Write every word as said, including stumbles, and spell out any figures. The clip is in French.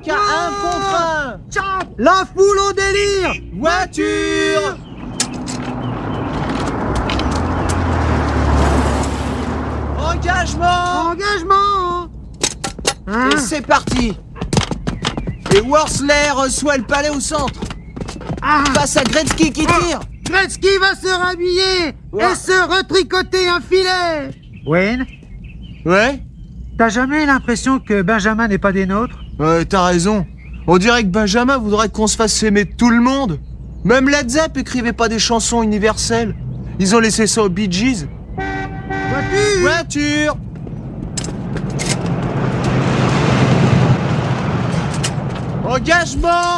qu'à un contre un. Tiens, la foule au délire. Voiture. Engagement. Engagement. Hein? Et c'est parti. Et Worsley reçoit le palais au centre. Ah. Face à Gretzky qui tire. Gretzky va se rhabiller Ouais. et se retricoter un filet. Wayne, Ouais. t'as jamais l'impression que Benjamin n'est pas des nôtres? Ouais, t'as raison. On dirait que Benjamin voudrait qu'on se fasse aimer de tout le monde. Même Led Zepp écrivait pas des chansons universelles. Ils ont laissé ça aux Bee Gees. Voiture. Voiture. Engagement.